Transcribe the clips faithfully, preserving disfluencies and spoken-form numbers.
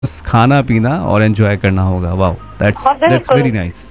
बस खाना पीना और एंजॉय करना होगा। वाह, दैट्स हाँ दैट्स बिल्कुल। Very nice.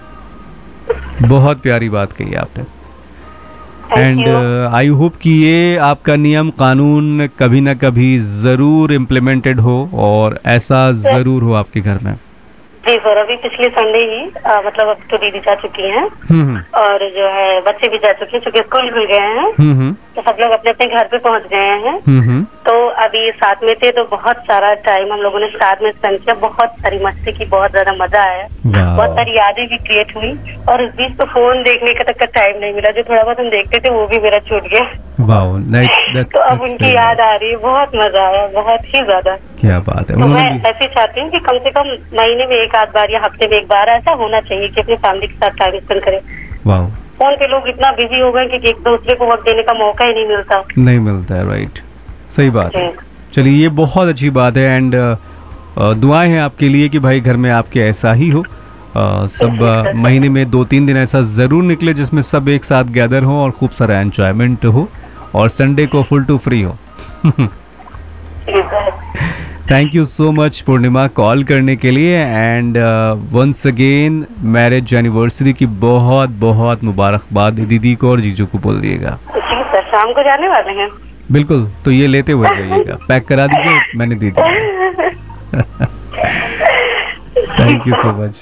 बहुत प्यारी बात कही आपने। Thank and you. I hope कि ये आपका नियम कानून कभी ना कभी ज़रूर इम्प्लीमेंटेड हो और ऐसा सर ज़रूर हो आपके घर में। जी सर, अभी पिछले संडे ही अ, मतलब अब तो दीदी जा चुकी हैं हम्म हम्म और जो है बच्चे भी जा चुके हैं, चूंकि स्कूल खुल गए हैं हम्म हम्म तो सब लोग अपने अपने घर पे पहुंच गए हैं। हम्म हम्म, तो अभी साथ में थे तो बहुत सारा टाइम हम लोगों ने साथ में स्पेंड किया, बहुत सारी मस्ती की, बहुत ज्यादा मजा आया, बहुत वाह सारी यादें भी क्रिएट हुई। और इस बीच तो फोन देखने का तक का टाइम नहीं मिला, जो थोड़ा बहुत हम देखते थे वो भी मेरा छूट गया। वाह, दैट्स तो अब दैट्स उनकी वेरी याद आ नाइस। रही है, बहुत मजा आया, बहुत ही ज्यादा। क्या बात है, तो उन्होंने मैं भी। ऐसे चाहती हूँ कि कम से कम महीने में एक आध बार या हफ्ते में एक बार ऐसा होना चाहिए कि अपनी फैमिली के साथ टाइम स्पेंड करें। वाह, फोन पे लोग इतना बिजी हो गए कि एक दूसरे को वक्त देने का मौका ही नहीं मिलता। नहीं मिलता है, राइट। सही बात है। जी चलिए, ये बहुत अच्छी बात है। एंड दुआएं हैं आपके लिए कि भाई घर में आपके ऐसा ही हो। अ, सब जी अ, सर। महीने में दो तीन दिन ऐसा ज़रूर निकले जिसमें सब एक साथ गैदर हो और खूब सारा एंजॉयमेंट हो और संडे को फुल टू फ्री हो। जी sir. Thank you so much Purnima call करने के लिए। And once again marriage anniversary की बहुत बहुत मुबारकबाद दीदी को और जीजू को बोल दिएगा। जी सर, शाम को जाने वाले हैं। बिल्कुल, तो ये लेते हुए जाइएगा, पैक करा दीजिए, मैंने दे दिया। Thank you so much.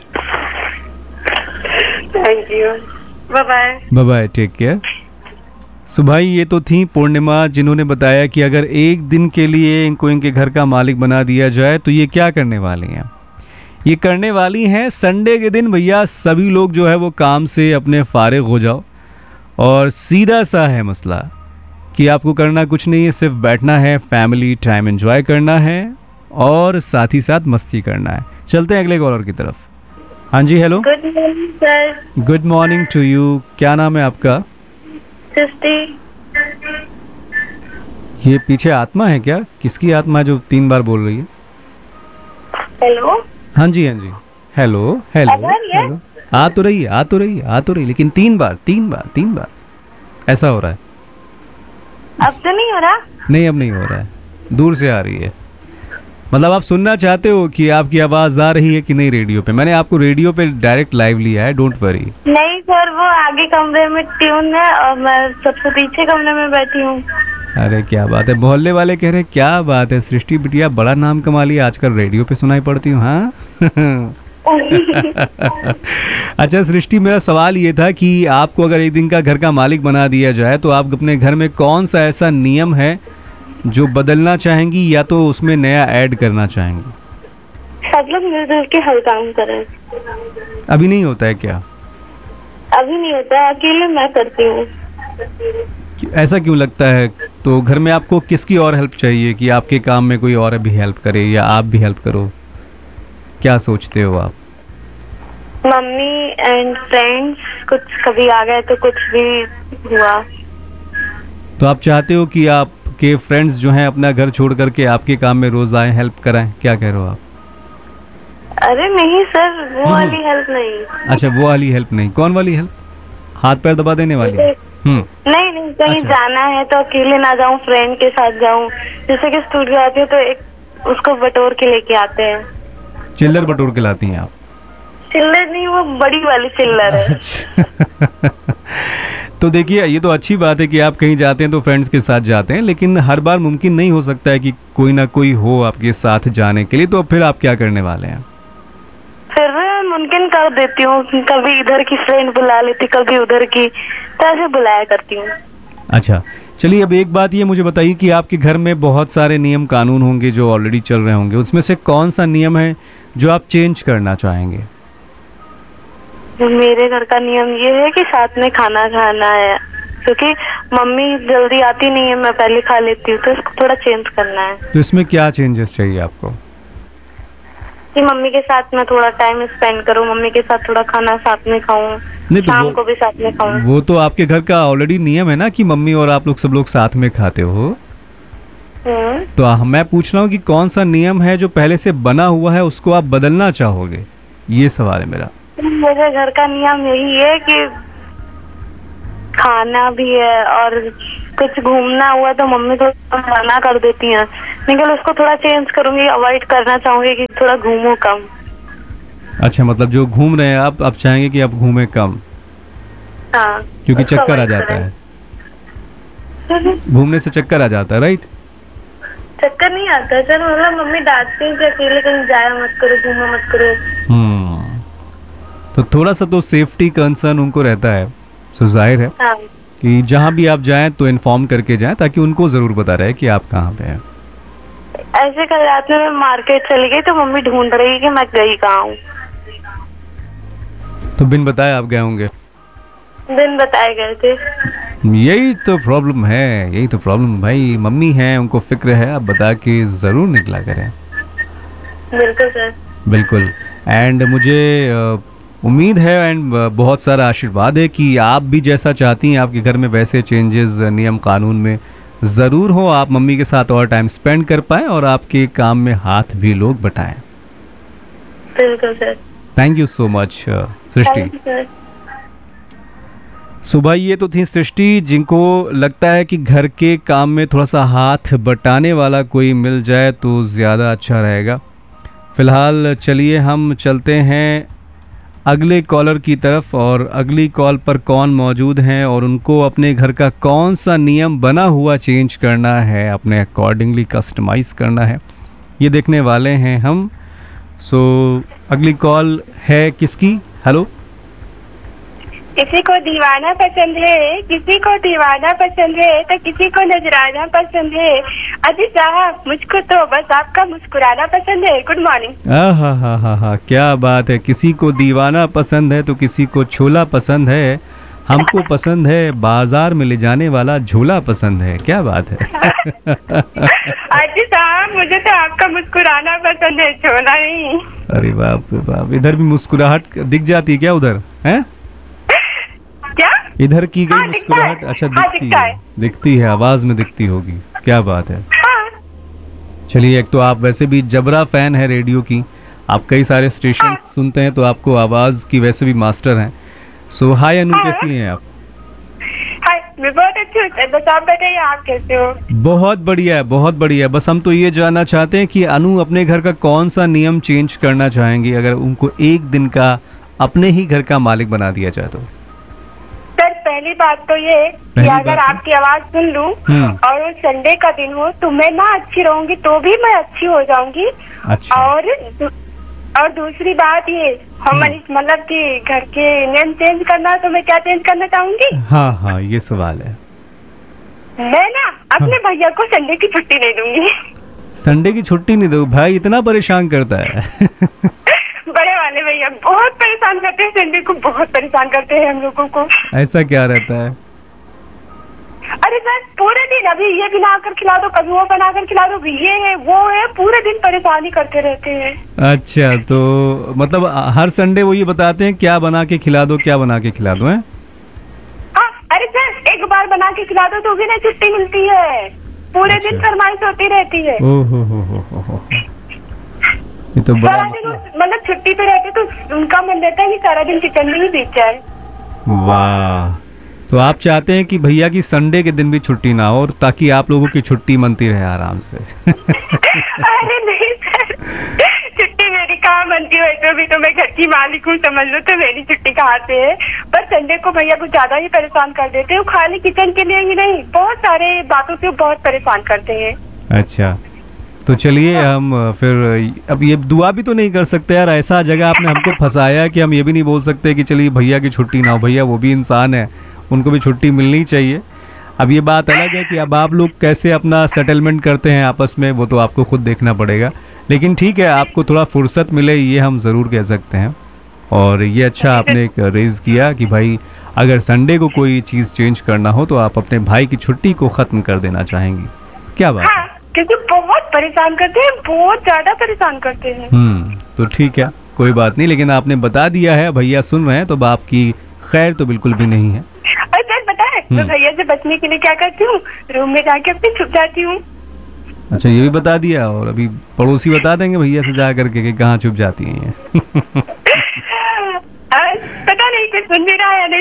Thank you. Bye bye. Bye bye, take care. सो भाई, ये तो थी पूर्णिमा जिन्होंने बताया कि अगर एक दिन के लिए इनको इनके घर का मालिक बना दिया जाए तो ये क्या करने वाली हैं। ये करने वाली हैं संडे के दिन भैया सभी लोग जो है वो काम से अपने फारिग हो जाओ और सीधा सा है मसला कि आपको करना कुछ नहीं है, सिर्फ बैठना है, फैमिली टाइम एंजॉय करना है और साथ ही साथ मस्ती करना है। चलते हैं अगले कॉलर की तरफ। हाँ जी, hello. Good morning sir. Good morning to you. क्या नाम है आपका? सृष्टि। ये पीछे आत्मा है क्या? किसकी आत्मा है जो तीन बार बोल रही है? हेलो। हाँ जी, हाँ जी। हेलो हेलो अब आ रही है? हेलो। आ तो रही है, आ तो रही है, आ तो रही है, लेकिन तीन बार तीन बार तीन बार ऐसा हो रहा है। अब तो नहीं हो रहा? नहीं, अब नहीं हो रहा है, दूर से आ रही है। मतलब आप सुनना चाहते हो कि आपकी आवाज़ आ रही है कि नहीं रेडियो पे? मैंने आपको रेडियो पे डायरेक्ट लाइव लिया है, डोंट वरी। नहीं सर, वो आगे कमरे में ट्यून है और मैं सबसे पीछे कमरे में बैठी हूँ। अरे क्या बात है, मोहल्ले वाले कह रहे हैं क्या बात है सृष्टि बिटिया, बड़ा नाम कमा लिया, आजकल रेडियो पे सुनाई पड़ती हूँ। हाँ। अच्छा सृष्टि, मेरा सवाल ये था कि आपको अगर एक दिन का घर का मालिक बना दिया जाए तो आप अपने घर में कौन सा ऐसा नियम है जो बदलना चाहेंगी या तो उसमें नया ऐड करना चाहेंगी? सब लोग मिलजुल के हर काम करें। अभी नहीं होता है क्या? अभी नहीं होता, अकेले मैं करती हूँ। कि- ऐसा क्यों लगता है? तो घर में आपको किसकी और हेल्प चाहिए कि आपके काम में कोई और भी हेल्प करे या आप भी हेल्प करो? क्या सोचते हो आप? मम्मी एंड फ्रेंड्स कुछ कभी आ गए तो कुछ भी हुआ। तो आप चाहते हो कि आपके फ्रेंड्स जो हैं अपना घर छोड़ करके आपके काम में रोज आए, हेल्प कराएं? क्या कह रहे हो आप? अरे नहीं सर, वो हम्म। वाली हेल्प नहीं। अच्छा, वो वाली हेल्प नहीं, कौन वाली हेल्प? हाथ पैर दबा देने वाली? हम्म। नहीं नहीं, कहीं अच्छा। जाना है तो अकेले ना जाऊं, फ्रेंड के साथ जाऊं। जैसे कि स्टूडियो आती है तो एक उसको बटोर के लेके आते हैं। चिल्लर बटोर के लाती हैं आप? चिल्लर नहीं, वो बड़ी वाली चिल्लर है। अच्छा। तो देखिए, ये तो अच्छी बात है कि आप कहीं जाते हैं तो फ्रेंड्स के साथ जाते हैं, लेकिन हर बार मुमकिन नहीं हो सकता है कि कोई ना कोई हो आपके साथ जाने के लिए। तो फिर आप क्या करने वाले हैं? फिर मैं मुमकिन कर देती हूँ, कभी इधर की फ्रेंड बुला लेती, कभी उधर की, तो ऐसे बुलाया करती हूँ। अच्छा, चलिए अब एक बात ये मुझे बताइए कि आपके घर में बहुत सारे नियम कानून होंगे जो ऑलरेडी चल रहे होंगे, उसमें से कौन सा नियम है जो आप चेंज करना चाहेंगे? मेरे घर का नियम ये है कि साथ में खाना खाना है, क्योंकि मम्मी जल्दी आती नहीं है, मैं पहले खा लेती हूँ, तो इसको थोड़ा चेंज करना है तो इसमें क्या चेंजेस चाहिए आपको? कि मम्मी के साथ मैं थोड़ा टाइम स्पेंड करूँ, मम्मी के साथ थोड़ा खाना साथ में खाऊं, नहीं तो शाम वो, को भी साथ में खाऊं। वो तो आपके घर का ऑलरेडी नियम है ना कि मम्मी और आप लोग सब लोग साथ में खाते हो। हम्म। तो आ, मैं पूछ रहा हूँ कि कौन सा नियम है जो पहले से बना हुआ है उसको आप बदलना चाहोगे, ये सवाल है मेरा। मेरे घर का नियम यही है कि खाना भी है और कुछ घूमना हुआ तो मम्मी थोड़ा मना कर देती हैं, लेकिन उसको थोड़ा चेंज करूंगी, अवॉइड करना चाहूंगी कि थोड़ा घूमूं कम। अच्छा, मतलब जो घूम रहे हैं आप आप चाहेंगे कि आप घूमें कम? हाँ, क्योंकि चक्कर आ जाता है, घूमने से चक्कर आ जाता है, राइट? चक्कर नहीं आता सर, मतलब मम्मी डांटती हैं कि अकेले कहीं जाया मत करो, घूमा मत करो। हम्म तो थोड़ा सा तो सेफ्टी कंसर्न उनको रहता है, सो जाहिर है हाँ। कि जहाँ भी आप जाएं तो इन्फॉर्म करके जाएं, ताकि उनको ज़रूर पता रहे कि आप कहाँ पे हैं। ऐसे कल रात में मैं मार्केट चली गई तो मम्मी ढूंढ रही कि मैं गई कहाँ हूँ। तो बिन बताए आप गए होंगे? दिन बताए गए थे। यही तो प्रॉब्लम है, यही तो प्रॉब्लम भाई, मम्मी हैं, उनको फिक्र है, आप बता के ज़रूर निकला करें। बिल्कुल सर। बिल्कुल। एंड मुझे अ, उम्मीद है एंड बहुत सारा आशीर्वाद है कि आप भी जैसा चाहती हैं आपके घर में वैसे चेंजेस नियम कानून में ज़रूर हो, आप मम्मी के साथ और टाइम स्पेंड कर पाएँ और आपके काम में हाथ भी लोग बटाएं। बिल्कुल sir. Thank you so much सृष्टि। सुबह ये तो थी सृष्टि, जिनको लगता है कि घर के काम में थोड़ा सा हाथ बटाने वाला कोई मिल जाए तो ज़्यादा अच्छा रहेगा। फ़िलहाल चलिए हम चलते हैं अगले कॉलर की तरफ, और अगली कॉल पर कौन मौजूद हैं और उनको अपने घर का कौन सा नियम बना हुआ चेंज करना है, अपने अकॉर्डिंगली कस्टमाइज़ करना है, ये देखने वाले हैं हम। सो अगली कॉल है किसकी? हेलो। किसी को दीवाना पसंद है, किसी को दीवाना पसंद है, तो किसी को नजराना पसंद है। अजी साहब, मुझको तो बस आपका मुस्कुराना पसंद है। Good morning. हा हा हा हा क्या बात है, किसी को दीवाना पसंद है तो किसी को छोला पसंद है, हमको पसंद है बाजार में ले जाने वाला झोला पसंद है। क्या बात है। अजी साहब, मुझे तो आपका मुस्कुराना पसंद है, छोला नहीं। अरे बाप रे बाप, इधर भी मुस्कुराहट दिख जाती है क्या उधर? हैं क्या इधर की गई हाँ, मुस्कुराहट? अच्छा, हाँ, दिखती दिखता है, है। दिखती है, आवाज में दिखती होगी। क्या बात है। हाँ। चलिए, एक तो आप वैसे भी जबरा फैन है रेडियो की, आप कई सारे स्टेशन हाँ। सुनते हैं, तो आपको आवाज की वैसे भी मास्टर हैं। सो हाय अनु, हाँ। कैसी हैं आप? हाय, मैं बहुत अच्छी हूँ, बस आप बताइए आप कैसे हो? बहुत बढ़िया है, बहुत बढ़िया। बस हम तो ये जानना चाहते हैं कि अनु अपने घर का कौन सा नियम चेंज करना चाहेंगी अगर उनको एक दिन का अपने ही घर का मालिक बना दिया जाए तो? सर, पहली बात तो ये कि अगर आपकी आवाज सुन लूं और वो संडे का दिन हो तो मैं ना अच्छी रहूंगी, तो भी मैं अच्छी हो जाऊंगी। अच्छा। और और दूसरी बात ये, हम मतलब कि घर के नियम चेंज करना, तो मैं क्या चेंज करना चाहूंगी? हाँ हाँ, ये सवाल है। मैं ना अपने भैया को संडे की छुट्टी नहीं दूंगी। संडे की छुट्टी नहीं दो? भाई इतना परेशान करता है। बड़े वाले भैया बहुत परेशान करते हैं, संडे को बहुत परेशान करते हैं हम लोगों को। ऐसा क्या रहता है? अरे सर, पूरे दिन अभी ये बनाकर खिला दो, कभी वो बनाकर खिला दो, ये है वो है, पूरे दिन परेशानी करते रहते हैं। अच्छा, तो मतलब हर संडे वो ये बताते हैं क्या बना के खिला दो, क्या बना के खिला दो, हैं? हाँ, अरे सर, एक बार बना के खिला दो तो भी ना छुट्टी मिलती है, पूरे अच्छा। दिन फरमाइश होती रहती है। ओहो हो हो हो हो, ये तो बड़ा सारा दिन मतलब छुट्टी पे रहते तो उनका मन रहता है कि सारा दिन किचन में ही बीत जाए। वाह, तो आप चाहते हैं कि भैया की संडे के दिन भी छुट्टी ना हो, ताकि आप लोगों की छुट्टी मनती रहे आराम से। अरे नहीं सर, छुट्टी मेरी कहाँ बनती है, तो भी तो मैं घर की मालिक हूँ, समझ लो, तो मेरी छुट्टी कहाँ से है। पर संडे को भैया कुछ ज्यादा ही परेशान कर देते हैं, खाली किचन के लिए ही नहीं, बहुत सारे बातों से बहुत परेशान करते हैं। अच्छा, तो चलिए हम फिर, अब ये दुआ भी तो नहीं कर सकते यार, ऐसा जगह आपने हमको फंसाया कि हम ये भी नहीं बोल सकते कि चलिए भैया की छुट्टी ना हो। भैया वो भी इंसान है, उनको भी छुट्टी मिलनी चाहिए। अब ये बात अलग है कि अब आप लोग कैसे अपना सेटलमेंट करते हैं आपस में, वो तो आपको खुद देखना पड़ेगा। लेकिन ठीक है, आपको थोड़ा फुर्सत मिले, ये हम ज़रूर कह सकते हैं। और ये अच्छा आपने एक रेज़ किया कि भाई अगर संडे को कोई चीज़ चेंज करना हो तो आप अपने भाई की छुट्टी को ख़त्म कर देना चाहेंगी। क्या बात है। क्योंकि बहुत परेशान करते हैं, बहुत ज्यादा परेशान करते हैं। हम्म तो ठीक है, कोई बात नहीं, लेकिन आपने बता दिया है, भैया सुन रहे हैं, तो बाप की खैर तो बिल्कुल भी नहीं है। और सर पता है मैं भैया से बचने के लिए क्या करती हूँ, रूम में जाके अपने छुप जाती हूँ। अच्छा, ये भी बता दिया, और अभी पड़ोसी बता देंगे भैया से जा करके कि कहाँ छुप जाती हैं ये। पता नहीं कुछ सुन भी रहा है या नहीं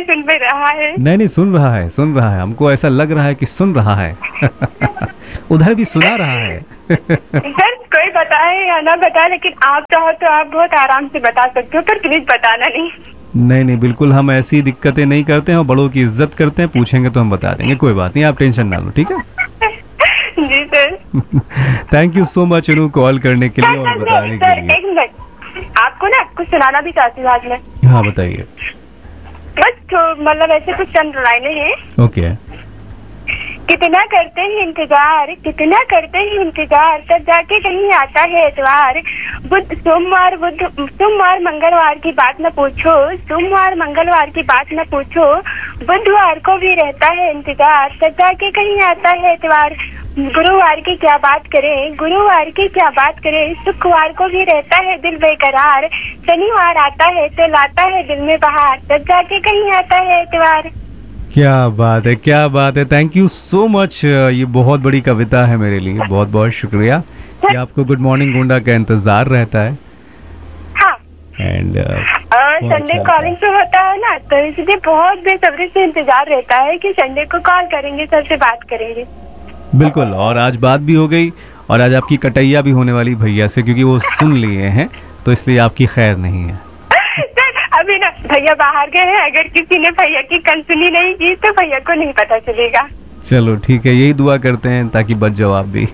सुन भी रहा है। नहीं नहीं, सुन रहा है, सुन रहा है, हमको ऐसा लग रहा है कि सुन रहा है। उधर भी सुना रहा है। सर कोई बताए या ना बताए, लेकिन आप चाहो तो आप बहुत आराम से बता सकते हो, पर प्लीज बताना नहीं। नहीं नहीं, बिल्कुल हम ऐसी दिक्कतें नहीं करते हैं और बड़ों की इज्जत करते हैं। पूछेंगे तो हम बता देंगे, कोई बात नहीं, आप टेंशन ना लो, ठीक है। जी sir. Thank you so much Anu call करने के लिए और बताने सर के लिए। एक मिनट, आपको ना कुछ सुनाना भी चाहती हूँ आज मैं। हाँ बताइए। बस तो मतलब ऐसे कुछ चंद लाइनें हैं। ओके। कितना करते हैं इंतजार, कितना करते हैं इंतजार, तब जाके कहीं आता है एतवार। बुध सोमवार बुध सोमवार मंगलवार की बात न पूछो, सोमवार मंगलवार की बात न पूछो, बुधवार को भी रहता है इंतजार, तब जाके कहीं आता है एतवार। गुरुवार की क्या बात करें, गुरुवार की क्या बात करें, शुक्रवार को भी रहता है दिल बेकरार, शनिवार आता है तो लाता है दिल में बहार, तब जाके कहीं आता है एतवार। क्या बात है, क्या बात है, थैंक यू सो मच। ये बहुत बड़ी कविता है मेरे लिए, बहुत बहुत शुक्रिया कि आपको गुड मॉर्निंग गोंडा का इंतजार रहता है। हाँ। एंड संडे कॉलिंग पे होता है ना, तो इसलिए बहुत बेसब्री से इंतजार रहता है कि संडे को कॉल करेंगे, सर से बात करेंगे। बिल्कुल, और आज बात भी हो गई और आज आपकी कटैया भी होने वाली भैया से, क्योंकि वो सुन लिए हैं, तो इसलिए आपकी खैर नहीं है। अभी ना भैया बाहर गए हैं, अगर किसी ने भैया की कंसुनी नहीं की तो भैया को नहीं पता चलेगा। चलो ठीक है, यही दुआ करते हैं ताकि बच जाओ आप भी।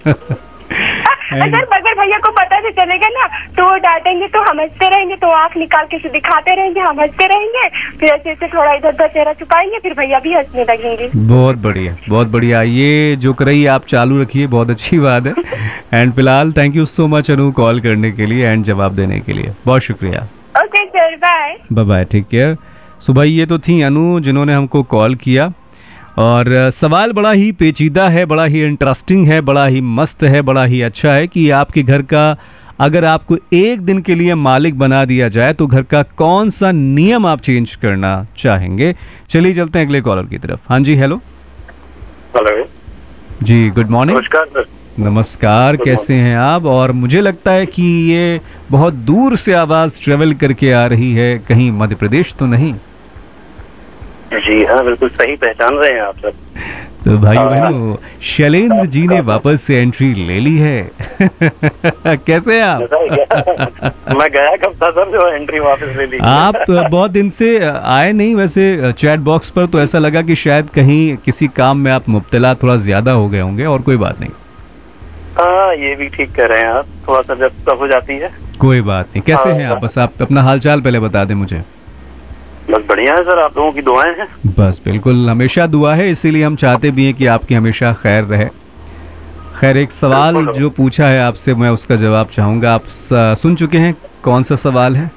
अगर अगर भैया को पता भी चलेगा ना तो वो डांटेंगे, तो हम हंसते रहेंगे, तो आँख निकाल के से दिखाते रहेंगे, हम हंसते रहेंगे, फिर ऐसे ऐसे थोड़ा इधर उधर चेहरा छुपाएंगे, फिर भैया भी हंसने लगेंगे। बहुत बढ़िया, बहुत बढ़िया, ये जो करई आप चालू रखिए, बहुत अच्छी बात है। एंड फिलहाल thank you so much Anu call करने के लिए एंड जवाब देने के लिए, बहुत शुक्रिया। Okay sir, bye bye bye, take care. सो भाई ये तो थी अनु जिन्होंने हमको कॉल किया, और सवाल बड़ा ही पेचीदा है, बड़ा ही इंटरेस्टिंग है, बड़ा ही मस्त है, बड़ा ही अच्छा है कि आपके घर का अगर आपको एक दिन के लिए मालिक बना दिया जाए तो घर का कौन सा नियम आप चेंज करना चाहेंगे। चलिए चलते हैं अगले कॉलर की तरफ। हाँ जी, हेलो। हेलो जी, गुड मॉर्निंग। नमस्कार सर। नमस्कार, कैसे हैं आप? और मुझे लगता है कि ये बहुत दूर से आवाज़ ट्रेवल करके आ रही है, कहीं मध्य प्रदेश तो नहीं? जी हाँ, बिल्कुल सही पहचान रहे हैं आप सर। तो भाई बहनों, शैलेंद्र जी ने वापस से एंट्री ले ली है। कैसे हैं आप? मैं गया कब था सर जो एंट्री वापस ले ली? आप बहुत दिन से आए नहीं, वैसे चैट बॉक्स पर तो ऐसा लगा कि शायद कहीं किसी काम में आप मुब्तला थोड़ा ज्यादा हो गए होंगे, और कोई बात नहीं। हाँ, ये भी ठीक कह रहे हैं आप, थोड़ा सा व्यस्तता हो जाती है। कोई बात नहीं। कैसे हैं आप? बस आप अपना हालचाल पहले बता दें मुझे। बस बढ़िया है सर, आप लोगों की दुआएं हैं। बस बिल्कुल, हमेशा दुआ है, इसीलिए हम चाहते भी हैं कि आपकी हमेशा खैर रहे। खैर, एक सवाल जो पूछा है आपसे, मैं उसका जवाब चाहूँगा। आप सुन चुके हैं कौन सा सवाल है?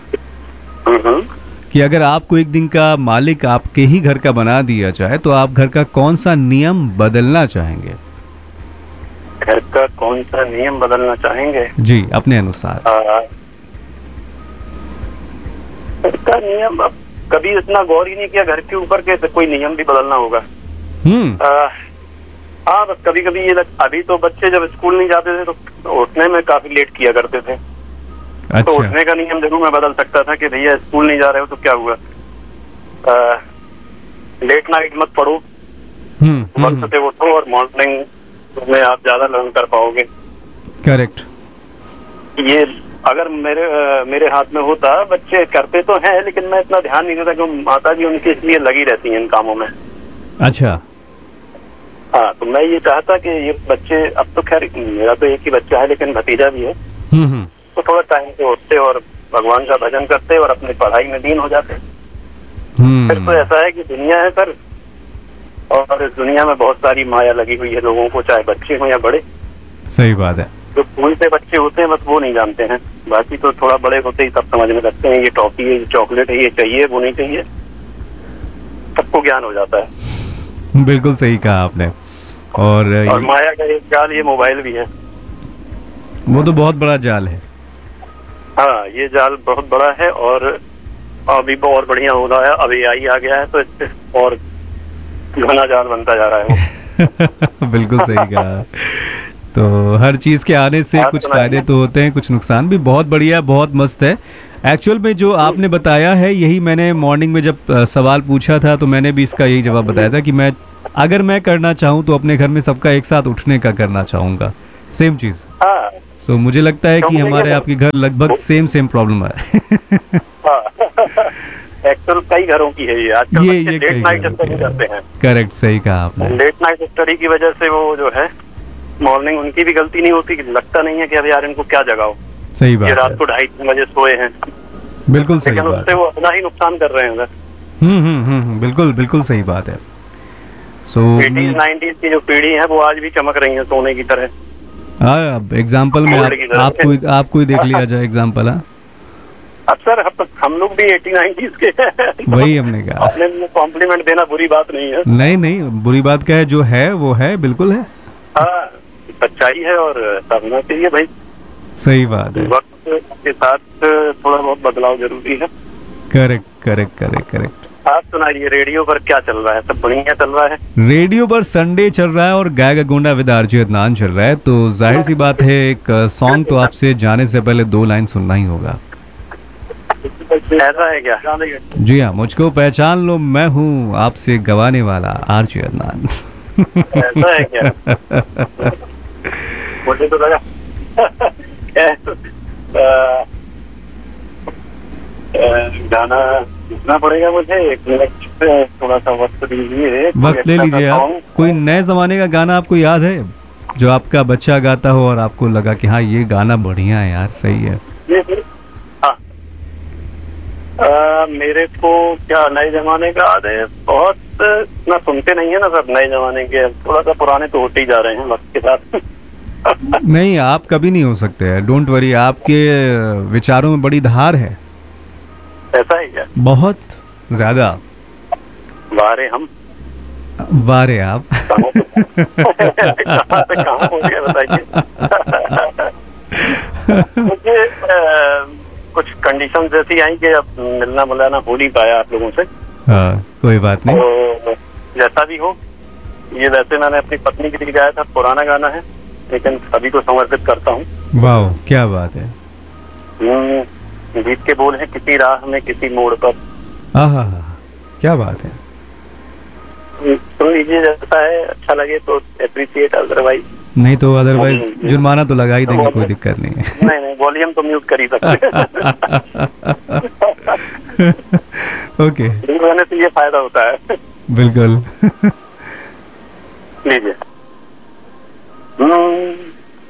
कि अगर आपको एक दिन का मालिक आपके ही घर का बना दिया जाए तो आप घर का कौन सा नियम बदलना चाहेंगे? घर का कौन सा नियम बदलना चाहेंगे? जी, अपने अनुसार। घर का नियम, अब कभी इतना गौर ही नहीं किया घर के ऊपर के कोई नियम भी बदलना होगा। हम्म हाँ, बस कभी कभी ये लग, अभी तो बच्चे जब स्कूल नहीं जाते थे तो उठने में काफी लेट किया करते थे। अच्छा। तो उठने का नियम जरूर मैं बदल सकता था कि भैया स्कूल नहीं जा रहे हो तो क्या हुआ, आ, लेट नाइट मत पढ़ो, वक्त से उठो और मॉर्निंग में आप ज्यादा लर्न कर पाओगे। करेक्ट। ये अगर मेरे आ, मेरे हाथ में होता, बच्चे करते तो हैं लेकिन मैं इतना ध्यान नहीं देता क्योंकि माता जी उनके इसलिए लगी रहती हैं इन कामों में। अच्छा। हाँ, तो मैं ये चाहता कि ये बच्चे, अब तो खैर मेरा तो एक ही बच्चा है लेकिन भतीजा भी है, हम्म तो थोड़ा टाइम से उठते और भगवान का भजन करते और अपनी पढ़ाई में दीन हो जाते। फिर तो ऐसा है कि दुनिया है सर, और इस दुनिया में बहुत सारी माया लगी हुई है लोगों को, चाहे बच्चे हों या बड़े। सही बात है। जो स्कूल से बच्चे होते हैं बस वो नहीं जानते हैं, बाकी तो थोड़ा बड़े होते ही सब समझने लगते हैं। ये टॉफी है, ये चॉकलेट है, ये चाहिए, वो नहीं चाहिए, सबको ज्ञान हो जाता है। बिल्कुल सही कहा आपने। और, और माया का एक जाल ये मोबाइल भी है। वो तो बहुत बड़ा जाल है। हाँ, ये जाल बहुत बड़ा है और अभी और बढ़िया हो रहा है। अब ए आई आ गया है तो इससे और घना जाल बनता जा रहा है। बिल्कुल सही कहा। तो हर चीज़ के आने से आप कुछ सुनाइए। फायदे तो होते हैं, कुछ नुकसान भी। बहुत बढ़िया, बहुत मस्त है। एक्चुअल में जो आपने बताया है, यही मैंने मॉर्निंग में जब अ, सवाल पूछा था तो मैंने भी इसका यही जवाब बताया था कि मैं अगर मैं करना चाहूँ तो अपने घर में सबका एक साथ उठने का करना चाहूँगा। सेम चीज़। हाँ सो मुझे लगता है कि क्योंकि हमारे देखिए, आपके घर लगभग सेम सेम प्रॉब्लम है। एक्चुअल कई घरों की है ये। आजकल ये बच्चे ये लेट कई नाइट घरों स्टडी की करते है। हैं। करेक्ट, सही कहा आपने। लेट नाइट स्टडी की वजह से वो जो है मॉर्निंग उनकी भी गलती नहीं होती, लगता नहीं है कि अब यार इनको क्या जगाओ, सही ये बात रात है, को ढाई तीन बजे सोए हैं, बिल्कुल सही लेकिन बात उससे है। वो अपना ही नुकसान कर रहे हैं सर। हम्म हम्म हम्म हम्म, बिल्कुल बिल्कुल सही बात है। सो एटीज नाइनटीज की जो पीढ़ी है वो आज भी चमक रही है सोने की तरह। हाँ, अब एग्जाम्पल में आप, Gold की तरह। आपको आपको ही देख लिया जाए एग्जाम्पल। हाँ, अब सर हम, हम लोग भी एटी नाइनटीज के हैं। वही हमने कहा। अपने लिए कॉम्प्लीमेंट देना बुरी बात नहीं है। नहीं नहीं, बुरी बात क्या है, जो है वो है, बिल्कुल है। हाँ सच्चाई है और ऐसा होना चाहिए भाई। सही बात है। वक्त के साथ थोड़ा बहुत बदलाव जरूरी है। Correct correct correct correct. आप सुनाइए, रेडियो पर क्या चल रहा है? सब बढ़िया चल रहा है? रेडियो पर संडे चल रहा है और गायका गोंडा विद आरजे अदनान चल रहा है, तो जाहिर सी बात है एक सॉन्ग तो आपसे जाने से पहले दो लाइन सुनना ही होगा। ऐसा है क्या? जी हाँ, मुझको पहचान लो, मैं हूँ आपसे गवाने वाला आरजे अदनान। ऐसा है क्या? मुझे तो लगा अ, अ, गाना लिखना पड़ेगा मुझे। एक मिनट थोड़ा सा वक्त दीजिए। वक्त ले लीजिए आप। कोई नए जमाने का गाना आपको याद है जो आपका बच्चा गाता हो और आपको लगा कि हाँ ये गाना बढ़िया है यार, सही है? हाँ अ, मेरे को क्या नए जमाने का याद है? बहुत ना सुनते नहीं है ना सब नए जमाने के, थोड़ा सा पुराने तो होते ही जा रहे हैं वक्त के साथ। नहीं, आप कभी नहीं हो सकते हैं, डोंट वरी। आपके विचारों में बड़ी धार है, ऐसा है क्या? बहुत ज्यादा। बारे हम वारे आप। कहाँ से कहाँ पहुँच गए बताइए। मुझे अ, कुछ कंडीशन ऐसी आई कि अब मिलना मिलाना हो नहीं पाया आप लोगों से। हाँ, कोई बात नहीं। तो जैसा भी हो, ये वैसे मैंने अपनी पत्नी के लिए गाया था, पुराना गाना है लेकिन सभी को समर्पित करता हूँ। वाह, क्या बात है। हम्म, गीत के बोल हैं, किसी राह में किसी मोड़ पर। आहा, क्या बात है। सुन लीजिए, जैसा है अच्छा लगे तो अप्रिशिएट, अदरवाइज नहीं तो अदरवाइज जुर्माना तो लगा ही देंगे, कोई दिक्कत नहीं है। नहीं नहीं, वॉल्यूम तो म्यूट कर ही सकते हैं। ओके, दूर रहने से ये फायदा होता है। बिल्कुल।